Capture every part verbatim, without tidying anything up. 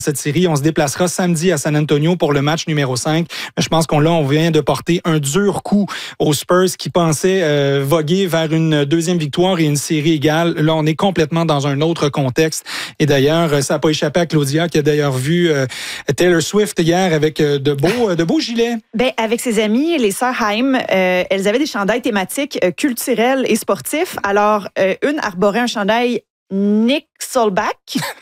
cette série. On se déplacera samedi à San Antonio pour le match numéro cinq. Mais je pense qu'on là, on vient de porter un dur coup aux Spurs qui pensaient euh, voguer vers une deuxième victoire et une série égale. Là, on est complètement dans un autre contexte. Et d'ailleurs, ça n'a pas échappé à Claudia qui a d'ailleurs vu euh, Taylor Swift hier avec euh, de beaux, de beaux gilets. Ben, avec ses amis, les sœurs Haim, euh, elles avaient des chandails thématiques euh, culturels et sportifs. Alors, euh, une arborait un chandail Nick Solback.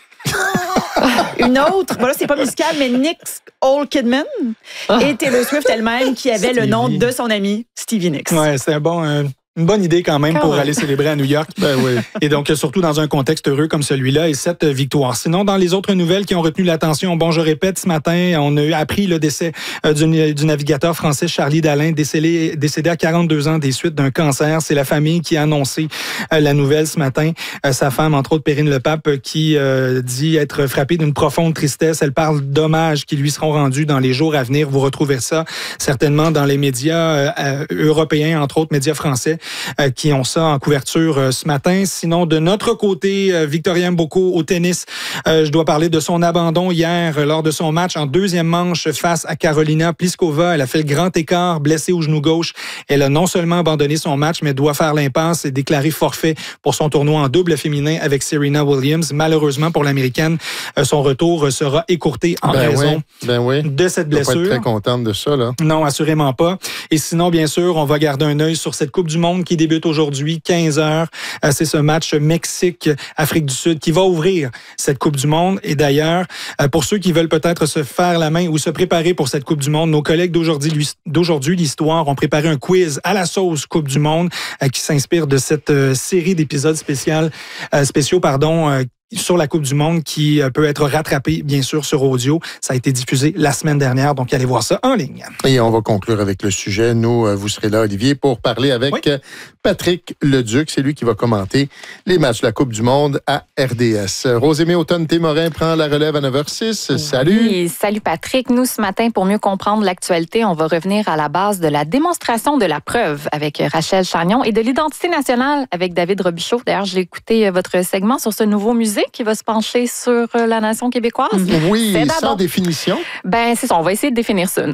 Une autre, voilà, c'est pas musical, mais Nick Old Kidman. Ah. Et Taylor Swift elle-même qui avait Stevie. Le nom de son ami Stevie Nicks. Ouais, c'est un bon... Euh... Une bonne idée quand même quand pour même. Aller célébrer à New York. Ben oui. Et donc, surtout dans un contexte heureux comme celui-là et cette victoire. Sinon, dans les autres nouvelles qui ont retenu l'attention, bon, je répète, ce matin, on a appris le décès du, du navigateur français Charlie Dalin, décédé, décédé à quarante-deux ans des suites d'un cancer. C'est la famille qui a annoncé euh, la nouvelle ce matin. Euh, sa femme, entre autres, Perrine Lepape, qui euh, dit être frappée d'une profonde tristesse. Elle parle d'hommages qui lui seront rendus dans les jours à venir. Vous retrouvez ça certainement dans les médias euh, européens, entre autres médias français. Euh, qui ont ça en couverture euh, ce matin. Sinon, de notre côté, euh, Victoria Mboko au tennis, euh, je dois parler de son abandon hier euh, lors de son match en deuxième manche face à Karolina Pliskova. Elle a fait le grand écart, blessée au genou gauche. Elle a non seulement abandonné son match, mais doit faire l'impasse et déclarer forfait pour son tournoi en double féminin avec Serena Williams. Malheureusement pour l'Américaine, euh, son retour sera écourté en ben raison oui, ben oui. de cette blessure. Je ne suis pas très contente de ça, là. Non, assurément pas. Et sinon, bien sûr, on va garder un œil sur cette Coupe du Monde qui débute aujourd'hui, quinze heures. C'est ce match Mexique-Afrique du Sud qui va ouvrir cette Coupe du Monde. Et d'ailleurs, pour ceux qui veulent peut-être se faire la main ou se préparer pour cette Coupe du Monde, nos collègues d'aujourd'hui, d'aujourd'hui l'Histoire, ont préparé un quiz à la sauce Coupe du Monde qui s'inspire de cette série d'épisodes spéciaux, spéciaux, pardon, sur la Coupe du Monde qui peut être rattrapée, bien sûr, sur audio. Ça a été diffusé la semaine dernière, donc allez voir ça en ligne. Et on va conclure avec le sujet. Nous, vous serez là, Olivier, pour parler avec oui. Patrick Leduc. C'est lui qui va commenter les matchs de la Coupe du Monde à R D S. Rosémée Automne-Témorin prend la relève à neuf heures six. Salut! Oui, salut Patrick. Nous, ce matin, pour mieux comprendre l'actualité, on va revenir à la base de la démonstration de la preuve avec Rachel Chagnon et de l'identité nationale avec David Robichaud. D'ailleurs, j'ai écouté votre segment sur ce nouveau musée qui va se pencher sur la nation québécoise. Oui, sans définition. Ben, c'est ça, on va essayer de définir ça, nous.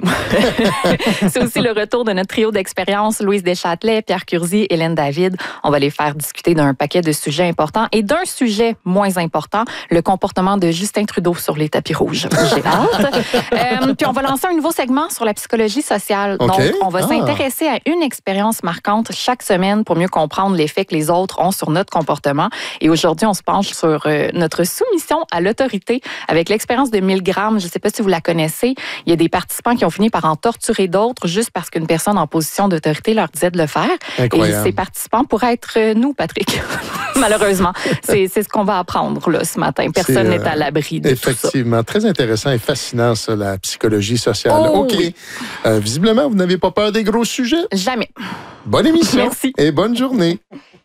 C'est aussi le retour de notre trio d'expérience, Louise Deschâtelet, Pierre Curzi, Hélène David. On va les faire discuter d'un paquet de sujets importants et d'un sujet moins important, le comportement de Justin Trudeau sur les tapis rouges. J'ai hâte. euh, puis on va lancer un nouveau segment sur la psychologie sociale. Okay. Donc, on va ah. s'intéresser à une expérience marquante chaque semaine pour mieux comprendre l'effet que les autres ont sur notre comportement. Et aujourd'hui, on se penche sur euh, notre soumission à l'autorité avec l'expérience de Milgram. Je ne sais pas si vous la connaissez. Il y a des participants qui ont fini par en torturer d'autres juste parce qu'une personne en position d'autorité leur disait de le faire. Incroyable. Et ces participants pourraient être nous, Patrick. Malheureusement. C'est, c'est ce qu'on va apprendre là, ce matin. Personne n'est euh, à l'abri de effectivement. tout ça. Très intéressant et fascinant, ça, la psychologie sociale. Oh, OK. Oui. Euh, visiblement, vous n'avez pas peur des gros sujets? Jamais. Bonne émission. Merci. Et bonne journée.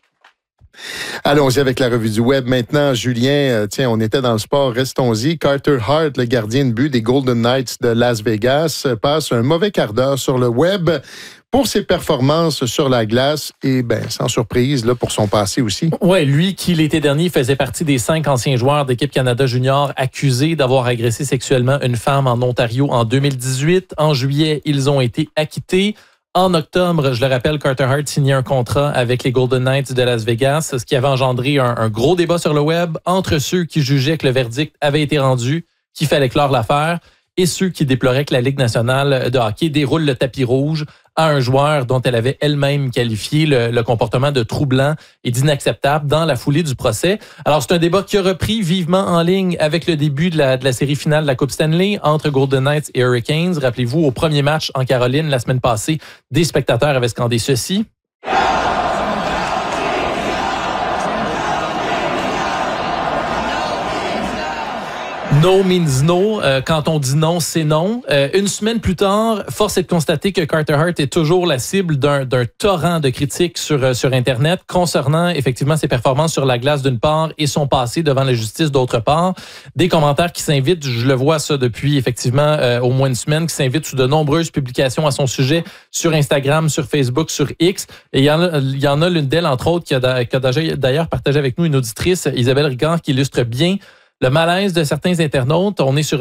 Allons-y avec la revue du web. Maintenant, Julien, euh, tiens, on était dans le sport, restons-y. Carter Hart, le gardien de but des Golden Knights de Las Vegas, passe un mauvais quart d'heure sur le web pour ses performances sur la glace et, ben, sans surprise, là, pour son passé aussi. Oui, lui qui, l'été dernier, faisait partie des cinq anciens joueurs d'équipe Canada Junior accusés d'avoir agressé sexuellement une femme en Ontario en deux mille dix-huit. En juillet, ils ont été acquittés. En octobre, je le rappelle, Carter Hart signait un contrat avec les Golden Knights de Las Vegas, ce qui avait engendré un, un gros débat sur le web entre ceux qui jugeaient que le verdict avait été rendu, qu'il fallait clore l'affaire, et ceux qui déploraient que la Ligue nationale de hockey déroule le tapis rouge à un joueur dont elle avait elle-même qualifié le, le comportement de troublant et d'inacceptable dans la foulée du procès. Alors, c'est un débat qui a repris vivement en ligne avec le début de la, de la série finale de la Coupe Stanley entre Golden Knights et Hurricanes. Rappelez-vous, au premier match en Caroline la semaine passée, des spectateurs avaient scandé ceci. No means no. Euh, quand on dit non, c'est non. Euh, une semaine plus tard, force est de constater que Carter Hart est toujours la cible d'un, d'un torrent de critiques sur, euh, sur Internet concernant effectivement ses performances sur la glace d'une part et son passé devant la justice d'autre part. Des commentaires qui s'invitent, je le vois ça depuis effectivement euh, au moins une semaine, qui s'invitent sous de nombreuses publications à son sujet sur Instagram, sur Facebook, sur X. Et il y en a, il y en a l'une d'elles, entre autres, qui a, qui a d'ailleurs partagé avec nous une auditrice, Isabelle Ricard, qui illustre bien le malaise de certains internautes. On est sur